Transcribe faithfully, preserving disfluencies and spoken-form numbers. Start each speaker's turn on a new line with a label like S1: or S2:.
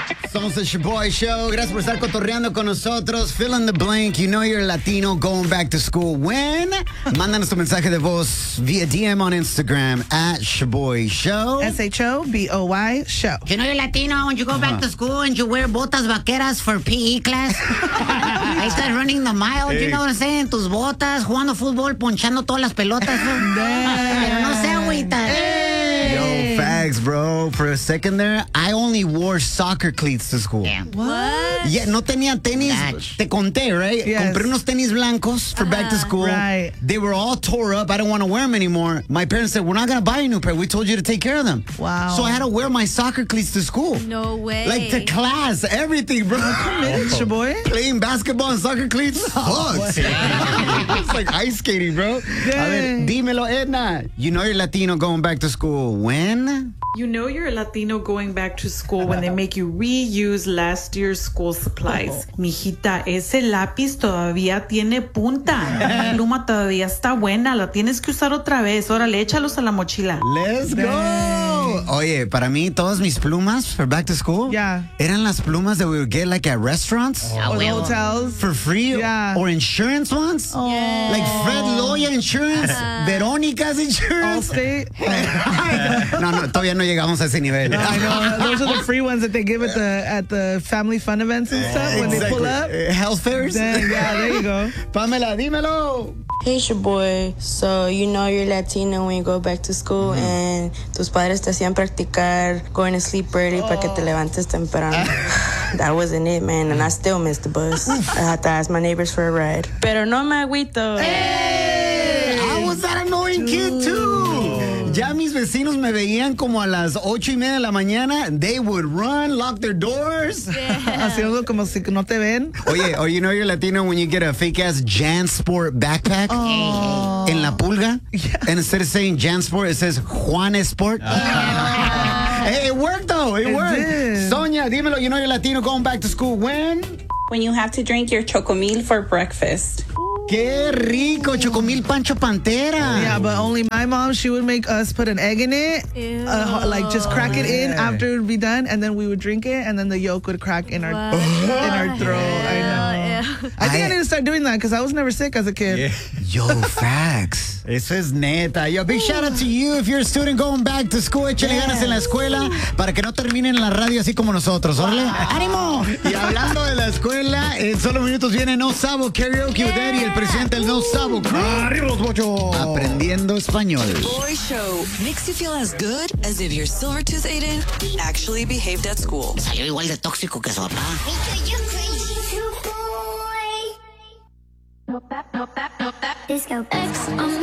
S1: Somos el Shaboy Show. Gracias por estar cotorreando con nosotros. Fill in the blank. You know you're Latino going back to school. When? Mándanos tu mensaje de voz via D M on Instagram at Shaboy Show.
S2: S H O B O Y Show.
S3: You know you're Latino when you go back to school and you wear botas vaqueras for P E class. Ahí estás running the mile, you know what I'm saying? Tus botas, jugando fútbol, ponchando todas las pelotas. Pero no sé, agüita.
S1: Yo, facts, bro. For a second there, I only wore soccer cleats to school.
S3: Yeah.
S2: What?
S1: Yeah, no tenía tenis.
S3: Gotcha.
S1: Te conté, right?
S2: Yes.
S1: Compré unos tenis blancos for back to school.
S2: Right.
S1: They were all tore up. I don't want to wear them anymore. My parents said, we're not going to buy a new pair. We told you to take care of them.
S2: Wow.
S1: So I had to wear my soccer cleats to school.
S4: No way.
S1: Like to class, everything, bro.
S2: It's your boy.
S1: Playing basketball and soccer cleats? Sucks. It's like ice skating, bro. A ver, dímelo, Edna. You know you're Latino going back to school. When?
S5: You know you're a Latino going back to school when they make you reuse last year's school supplies. Mijita, ese lápiz todavía tiene punta. La pluma todavía está buena. La tienes que usar otra vez. Órale, échalos a la mochila.
S1: Let's go. Oye, para mí, todas mis plumas for back to school
S2: Yeah.
S1: eran las plumas that we would get like at restaurants
S2: Or the hotels.
S1: for free
S2: Yeah.
S1: or insurance ones.
S4: Yeah.
S1: Like Fred Loya Insurance, Veronica's Insurance.
S2: Allstate.
S1: No, no, todavía no llegamos a ese nivel.
S2: I know. Those are the free ones that they give at the at the family fun events and stuff when they pull up.
S1: Uh, health fairs.
S2: Dang, yeah, there you go.
S1: Pamela, dímelo.
S6: Hey, it's your boy. So, you know you're Latino when you go back to school and tus padres te hacían practicar going to sleep early para que te levantes temprano. That wasn't it, man, and I still missed the bus. I had to ask my neighbors for a ride. Pero no me agüito.
S1: Hey, I was that annoying kid too. Ya mis vecinos me veían como a las ocho y media de la mañana. They would run, lock their doors.
S2: Haciendo como si no te ven.
S1: Oye, or you know you're Latino when you get a fake ass JanSport backpack en la pulga, and instead of saying JanSport, it says Juan Sport. Hey, it worked though. It,
S2: It
S1: worked.
S2: did.
S1: Sonia, dímelo. You know you're Latino going back to school when?
S7: When you have to drink your chocomil for breakfast.
S1: Qué rico, Chocomil Pancho Pantera.
S2: Yeah, but only my mom, she would make us put an egg in it, uh, like just crack it in after it would be done, and then we would drink it, and then the yolk would crack in our in our throat. I know. I think I,
S1: I-
S2: need to start doing that because I was never sick as a kid.
S1: Yo, facts. Eso es neta. Yo, big shout out to you if you're a student going back to school. Échale ganas en la escuela para que no terminen en la radio así como nosotros. ¡Órale! ¡Ánimo! Y hablando de la escuela, en solo minutos viene No Sabo Karaoke with Eddie, el presidente del No Sabo Crew. ¡Arriba los bochos! Aprendiendo español.
S8: Boy Show makes you feel as good as if your Silvertooth Aiden actually behaved at school.
S3: Salió igual de tóxico que su papá.
S9: Disco X on